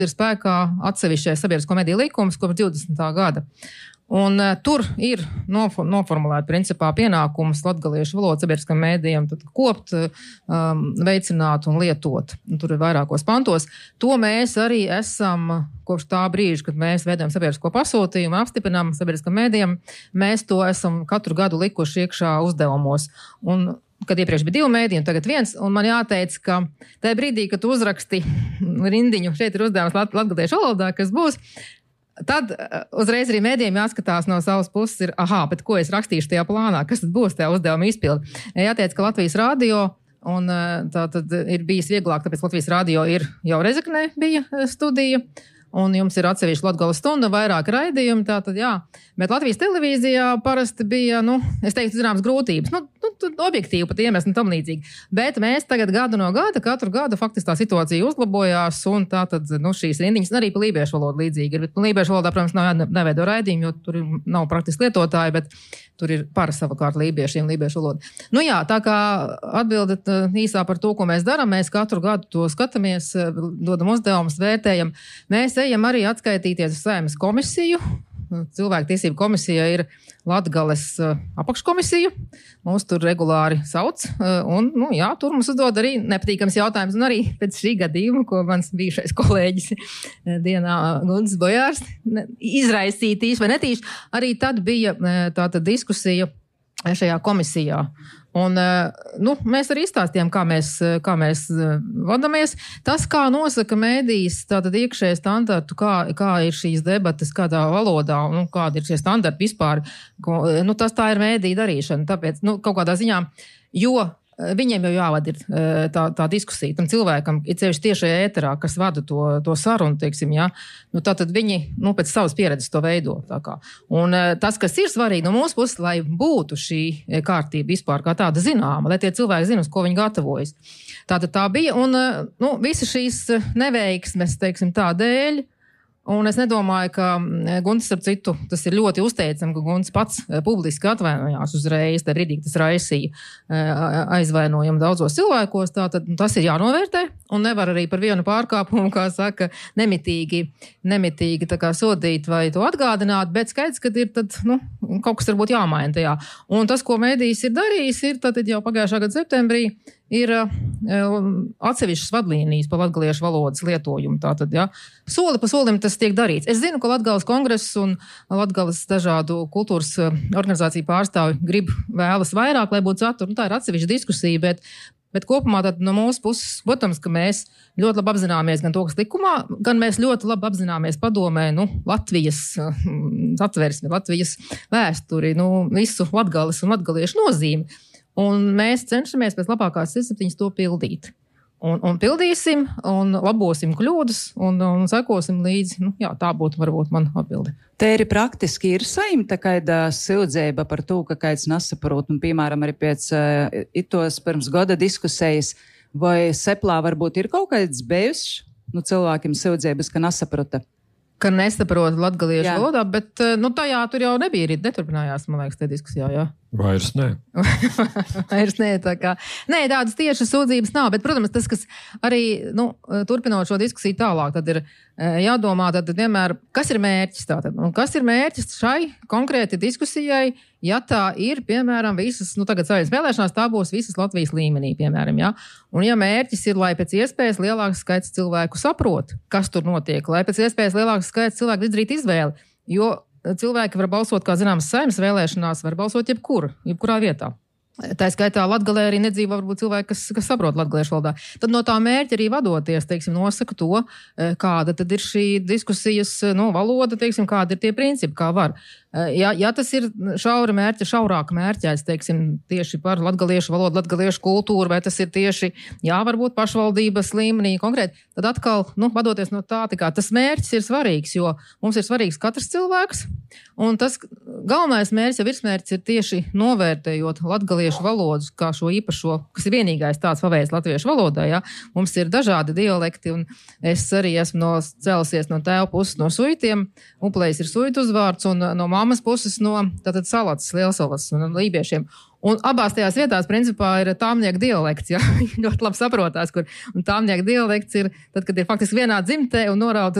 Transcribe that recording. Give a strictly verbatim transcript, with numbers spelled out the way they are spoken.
ir spēkā atsevišķais sabiedrisko mediju likums kopš divdesmitā gada. Un uh, tur ir nof- noformulēta principā pienākums latgaliešu valodu sabiedriskam mēdījam tad kopt, um, veicināt un lietot. Un tur ir vairākos pantos. To mēs arī esam kopš tā brīža, kad mēs veidojam sabiedrisko pasūtījumu, apstiprinām sabiedriskam mēdījam, mēs to esam katru gadu likuši iekšā uzdevumos. Un kad iepriekš bija divi mēdīji un tagad viens, un man jāteic, ka tajā brīdī, kad tu uzraksti rindiņu, šeit ir uzdevums lat- latgaliešu valodā, kas būs, tad uzreiz arī mēdījiem jāskatās no savas puses ir, aha, bet ko es rakstīšu tajā plānā, kas tad būs tajā uzdevuma izpildi. Jāteic, ka Latvijas radio, un tā tad ir bijis vieglāk, tāpēc Latvijas radio ir jau Rezeknē bija studija, un jums ir atsevišķi Latgales stunda, vairāk raidījumi, tā tad jā. Bet Latvijas televīzijā parasti bija, nu, es teiktu, zināmas grūtības, nu, nu objektīvi pat iemesli un tam līdzīgi. Bet mēs tagad gadu no gada, katru gadu faktiski tā situācija uzlabojās, un tā tad, nu, šīs rindiņas arī pa lībiešu valodu līdzīgi ir. Bet lībiešu valodā, protams, nav neveido raidījumi, jo tur nav praktiski lietotāji, bet tur ir para savukārt lībiešiem, lībiešu valodu. Nu jā, tā kā atbildat īsā par to, ko mēs darām, mēs katru gadu to skatāmies, dodam uzdevumus, vērtējam. Mēs ejam arī atskaitīties uz Saeimas komisiju. Cilvēktiesību komisija ir Latgales apakškomisija. Mūs tur regulāri sauc. Un, nu jā, tur mums uzdod arī nepatīkams jautājums. Un arī pēc šī gadījuma, ko mans bijušais kolēģis dienā Guntis Bojārs izraisīja tīši vai netīši, arī tad bija tāda diskusija šajā komisijā. Un, nu, mēs arī izstāstījām, kā mēs, kā mēs vadamies. Tas, kā nosaka mēdījis, tātad iekšēji standartu, kā, kā ir šīs debates, kādā valodā, nu, kādi ir šie standarti vispār, ko, nu, tas tā ir mēdīja darīšana. Tāpēc, nu, kaut kādā ziņā, jo viņiem jau jāvada ir tā, tā diskusija, tam cilvēkam, ir cevišķi tiešajā ēterā, kas vada to, to sarunu, teiksim, jā, nu tātad viņi, nu, pēc savas pieredzes to veido, tā kā. Un tas, kas ir svarīgi no mūsu puses, lai būtu šī kārtība vispār kā tāda zināma, lai tie cilvēki zina, uz ko viņi gatavojas. Tātad tā bija, un, nu, visi šīs neveiksmes, teiksim, tā dēļ, un es nedomāju, ka Guntis, ap citu, tas ir ļoti uzteicami, ka Guntis pats publiski atvainojās uzreiz, tā brīdī, tas raisīja aizvainojumu daudzos cilvēkos, tātad tas ir jānovērtē, un nevar arī par vienu pārkāpumu, kā saka, nemitīgi, nemitīgi tā kā sodīt vai to atgādināt, bet skaidrs, kad ir tad, nu, kaut kas varbūt jāmaina tajā. Un tas, ko mēdījis ir darījis, ir tātad jau pagājušā gada septembrī, ir uh, atsevišķas vadlīnijas par latgaliešu valodas lietojumu. Tātad, ja, soli pa solim tas tiek darīts. Es zinu, ka Latgales kongress un Latgales dažādu kultūras organizāciju pārstāvi grib vēlas vairāk, lai būtu satura. Nu, tā ir atsevišķa diskusija, bet, bet kopumā tad no mūsu puses, protams, ka mēs ļoti labi apzināmies gan to, kas likumā, gan mēs ļoti labi apzināmies padomē, nu, Latvijas satversmi, Latvijas vēsturi, nu, visu Latgales un latgaliešu nozīmi. Un mēs cenšamies pēc labākās sirdsapziņas to pildīt. Un, un pildīsim, un labosim kļūdas, un, un sekosim līdzi. Nu, jā, tā būtu varbūt man atbilde. Tēri praktiski ir saimta kaida sūdzība par to, ka kaids nesaprot, un, piemēram, arī pēc uh, itos pirms gada diskusējas, vai seplā varbūt ir kaut kāds bijuši, nu, cilvēkiem sūdzības, ka nesaprota? Ka nesaprot latgaliešu valodā, bet, nu, tajā tur jau nebija arī, neturpinājās, man liekas, tajā diskusijā, jā. Vairs nē. Vairs nē, tā kā. Nē, tādas tiešas sūdzības nav, bet, protams, tas, kas arī, nu, turpinot šo diskusiju tālāk, tad ir jādomā, tad vienmēr, kas ir mērķis tātad, un kas ir mērķis šai konkrēti diskusijai, ja tā ir, piemēram, visas, nu, tagad savienības vēlēšanās, tā būs visas Latvijas līmenī, piemēram, jā. Un ja mērķis ir, lai pēc iespējas lielāks skaits cilvēku saprot, kas tur notiek, lai pēc iespējas lielāks skaits cilvēku izdarīt izvēli, jo cilvēki var balsot, kā zināms, saimnes vēlēšanās, var balsot jebkur, jebkurā vietā. Tā skaitā Latgalē arī nedzīvo varbūt cilvēki, kas, kas saprot latgaliešu valodā. Tad no tā mērķa arī vadoties, teiksim, nosaka to, kāda tad ir šī diskusijas, nu, valoda, teiksim, kāda ir tie principi, kā var. Ja, ja tas ir šaura mērķa, šaurāk mērķēts, teiksim, tieši par latgaliešu valodu, latgaliešu kultūru, vai tas ir tieši, jā, varbūt pašvaldības līmenī konkrēti, tad atkal, nu, vadoties no tā, tā kā tas mērķis ir svarīgs, jo mums ir svarīgs katrs cilvēks, un tas galvenais mērķis, ja virsmērķis ir tieši novērtējot latgaliešu valodu, kā šo īpašo, kas ir vienīgais tāds paveids latviešu valodā, ja, mums ir dažādi dialekti, un es arī esmu no, cēlusies no tēva puses no suitiem, uplējs ir suitu uzvārds, un no mammas puses no tātad Salatas, Lielsalas un lībiešiem. Un abās tajās vietās, principā, ir tāmnieku dialekts, ja? Ļoti labi saprotās, kur un tāmnieku dialekts ir, tad, kad ir faktiski vienā dzimtē un norauta